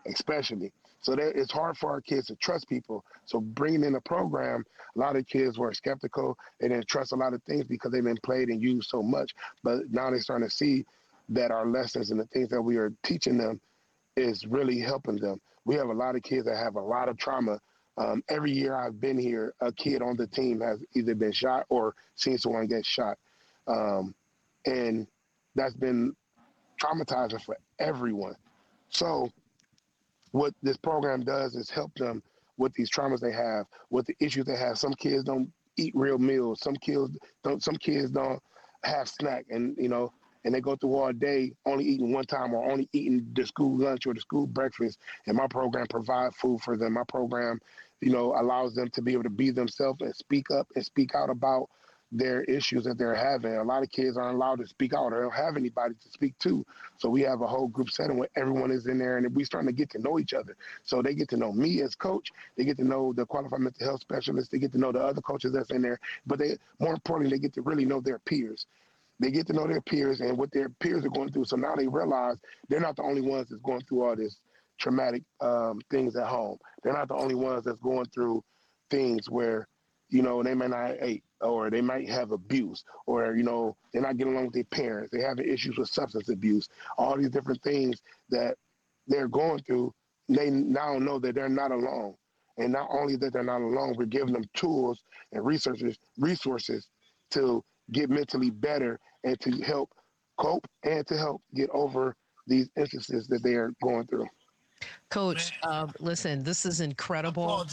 especially. So that it's hard for our kids to trust people. So bringing in a program, a lot of kids were skeptical. They didn't trust a lot of things because they've been played and used so much. But now they're starting to see that our lessons and the things that we are teaching them is really helping them. We have a lot of kids that have a lot of trauma. Every year I've been here, a kid on the team has either been shot or seen someone get shot. Um, and that's been traumatizing for everyone. So what this program does is help them with these traumas they have, with the issues they have. Some kids don't eat real meals. Some kids don't have snack, and and they go through all day only eating one time or only eating the school lunch or the school breakfast. And my program provides food for them. My program, allows them to be able to be themselves and speak up and speak out about their issues that they're having. A lot of kids aren't allowed to speak out or don't have anybody to speak to. So we have a whole group setting where everyone is in there and we starting to get to know each other. So they get to know me as coach. They get to know the qualified mental health specialist. They get to know the other coaches that's in there. But more importantly, they get to really know their peers. They get to know their peers and what their peers are going through. So now they realize they're not the only ones that's going through all this traumatic things at home. They're not the only ones that's going through things where, they may not eat or they might have abuse or, they're not getting along with their parents. They're having issues with substance abuse, all these different things that they're going through. They now know that they're not alone. And not only that they're not alone, we're giving them tools and resources to get mentally better and to help cope and to help get over these instances that they are going through. Coach, listen, this is incredible.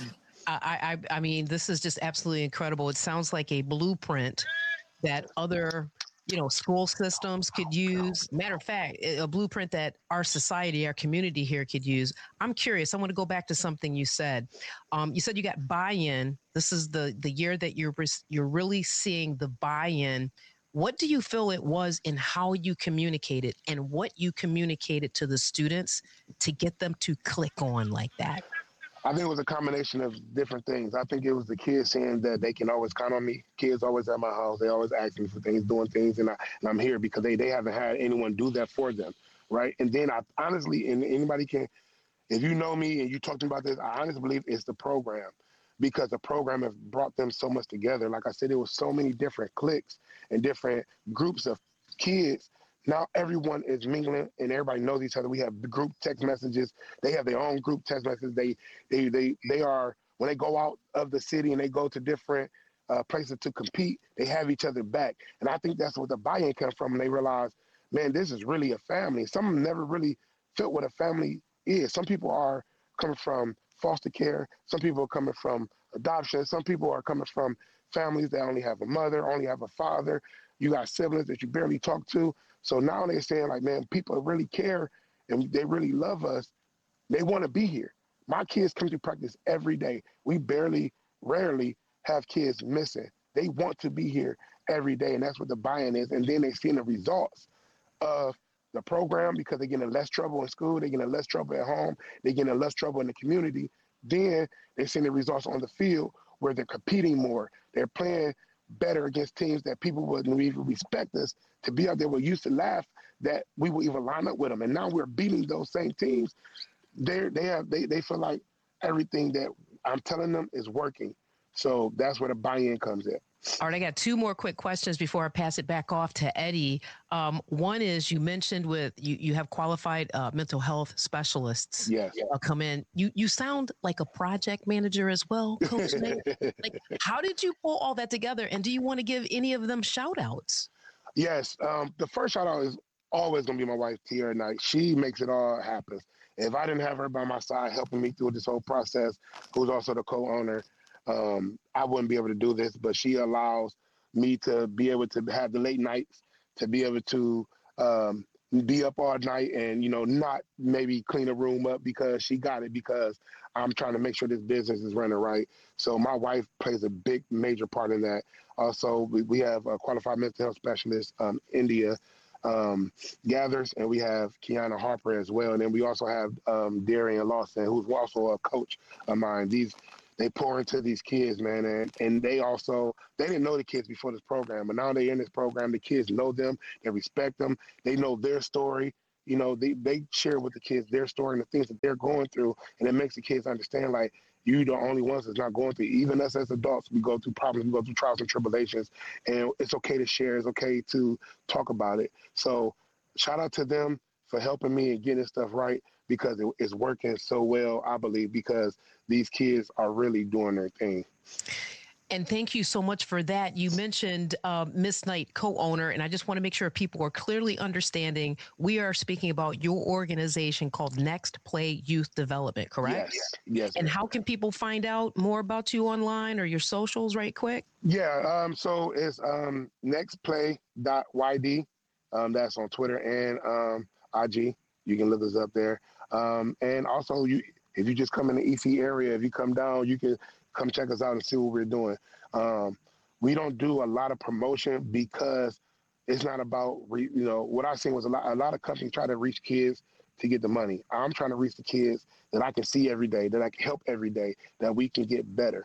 I mean, this is just absolutely incredible. It sounds like a blueprint that other, school systems could use. Matter of fact, a blueprint that our society, our community here could use. I'm curious. I want to go back to something you said. You said you got buy-in. This is the year that you're really seeing the buy-in. What do you feel it was in how you communicated and what you communicated to the students to get them to click on like that? I think it was a combination of different things. I think it was the kids saying that they can always count on me. Kids always at my house. They always ask me for things, doing things, and I'm here because they haven't had anyone do that for them, right? And then I honestly, and anybody can, if you know me and you talked about this, I honestly believe it's the program because the program has brought them so much together. Like I said, there was so many different cliques and different groups of kids. Now everyone is mingling and everybody knows each other. We have group text messages. They have their own group text messages. They are when they go out of the city and they go to different places to compete. They have each other back, and I think that's what the buy-in comes from. And they realize, man, this is really a family. Some of them never really felt what a family is. Some people are coming from foster care. Some people are coming from adoption. Some people are coming from families that only have a mother, only have a father. You got siblings that you barely talk to. So now they're saying, like, man, people really care and they really love us. They want to be here. My kids come to practice every day. We rarely have kids missing. They want to be here every day, and that's what the buy-in is. And then they're seeing the results of the program because they're getting in less trouble in school, they're getting in less trouble at home, they're getting in less trouble in the community. Then they're seeing the results on the field where they're competing more. They're playing better against teams that people wouldn't even respect us to be out there. We used to laugh that we would even line up with them, and now we're beating those same teams. They feel like everything that I'm telling them is working. So that's where the buy-in comes in. All right, I got two more quick questions before I pass it back off to Eddie. One is you mentioned you have qualified mental health specialists Yes. come in. You sound like a project manager as well, Coach Nate. Like, how did you pull all that together? And do you want to give any of them shout outs? Yes. The first shout out is always going to be my wife, Tiara Knight. She makes it all happen. If I didn't have her by my side helping me through this whole process, who's also the co-owner, I wouldn't be able to do this, but she allows me to be able to have the late nights, to be able to be up all night and, not maybe clean a room up because she got it because I'm trying to make sure this business is running right. So my wife plays a big, major part in that. Also, we have a qualified mental health specialist, India Gathers, and we have Kiana Harper as well. And then we also have Darian Lawson, who's also a coach of mine. They pour into these kids, man, and they didn't know the kids before this program, but now they're in this program. The kids know them, they respect them, they know their story, they share with the kids their story and the things that they're going through, and it makes the kids understand like you the only ones that's not going through. Even us as adults, we go through problems, we go through trials and tribulations, and it's okay to share. It's okay to talk about it. So shout out to them for helping me and getting stuff right, because it's working so well, I believe, because these kids are really doing their thing. And thank you so much for that. You mentioned Miss Knight, co-owner, and I just want to make sure people are clearly understanding. We are speaking about your organization called Next Play Youth Development, correct? Yes. And how can people find out more about you online or your socials right quick? Yeah, so it's nextplay.yd. That's on Twitter and IG. You can look us up there. And also, if you just come in the EC area, if you come down, you can come check us out and see what we're doing. We don't do a lot of promotion because it's not about, what I've seen was a lot of companies try to reach kids to get the money. I'm trying to reach the kids that I can see every day, that I can help every day, that we can get better.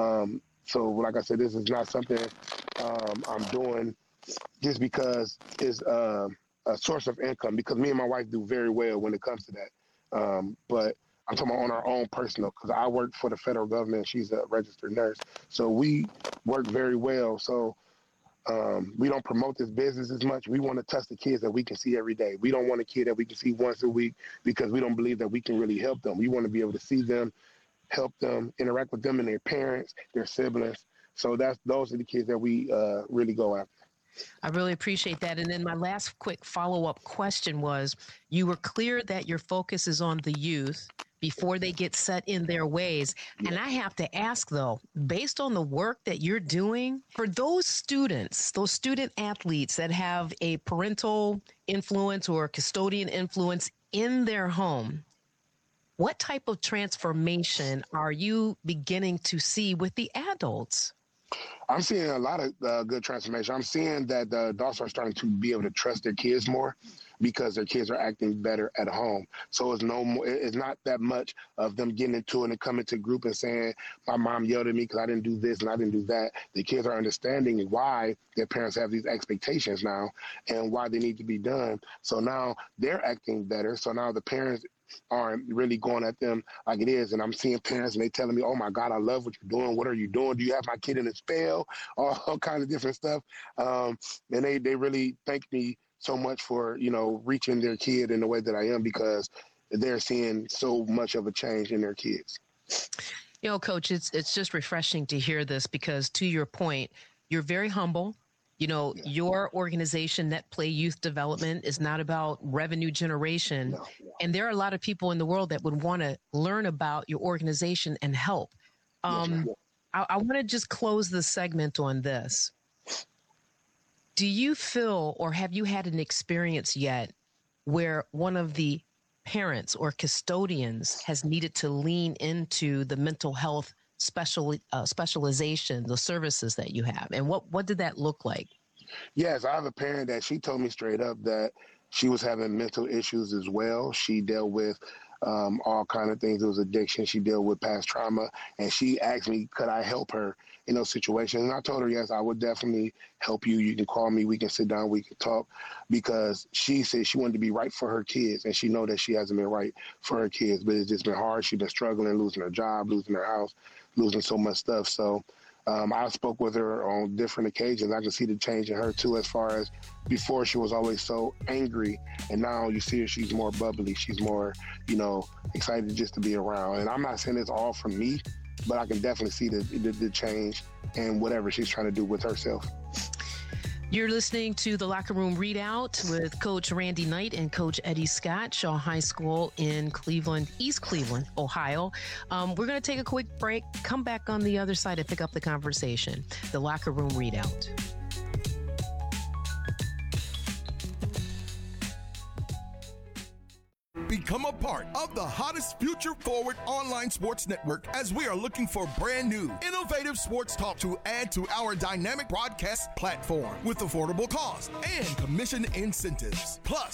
So like I said, this is not something I'm doing just because it's a source of income, because me and my wife do very well when it comes to that. But I'm talking about on our own personal, because I work for the federal government. She's a registered nurse. So we work very well. So we don't promote this business as much. We want to touch the kids that we can see every day. We don't want a kid that we can see once a week, because we don't believe that we can really help them. We want to be able to see them, help them, interact with them and their parents, their siblings. So those are the kids that we really go after. I really appreciate that. And then my last quick follow-up question was, you were clear that your focus is on the youth before they get set in their ways. And I have to ask, though, based on the work that you're doing, for those students, those student athletes that have a parental influence or custodian influence in their home, what type of transformation are you beginning to see with the adults? I'm seeing a lot of good transformation. I'm seeing that the adults are starting to be able to trust their kids more, because their kids are acting better at home. So it's not that much of them getting into it and coming to group and saying, my mom yelled at me because I didn't do this and I didn't do that. The kids are understanding why their parents have these expectations now and why they need to be done. So now they're acting better. So now the parents aren't really going at them like it is. And I'm seeing parents and they telling me, oh my God, I love what you're doing. What are you doing? Do you have my kid in a spell? All kinds of different stuff. And they really thank me so much for, reaching their kid in the way that I am, because they're seeing so much of a change in their kids. Coach, it's just refreshing to hear this, because to your point, you're very humble. Your organization, Net Play Youth Development, is not about revenue generation. No. And there are a lot of people in the world that would want to learn about your organization and help. I want to just close the segment on this. Do you feel, or have you had an experience yet where one of the parents or custodians has needed to lean into the mental health specialization, the services that you have? And what did that look like? Yes, I have a parent that she told me straight up that she was having mental issues as well. She dealt with all kind of things. It was addiction. She dealt with past trauma. And she asked me, could I help her in those situations? And I told her, yes, I would definitely help you. You can call me. We can sit down. We can talk. Because she said she wanted to be right for her kids. And she know that she hasn't been right for her kids. But it's just been hard. She's been struggling, losing her job, losing her house, losing so much stuff. So I spoke with her on different occasions. I can see the change in her, too, as far as before she was always so angry. And now you see her, she's more bubbly. She's more, excited just to be around. And I'm not saying it's all from me, but I can definitely see the change and whatever she's trying to do with herself. You're listening to the Locker Room Readout with Coach Randy Knight and Coach Eddie Scott, Shaw High School in Cleveland, East Cleveland, Ohio. We're going to take a quick break, come back on the other side and pick up the conversation. The Locker Room Readout. Become a part of the hottest Future Forward online sports network, as we are looking for brand new, innovative sports talk to add to our dynamic broadcast platform with affordable cost and commission incentives. Plus,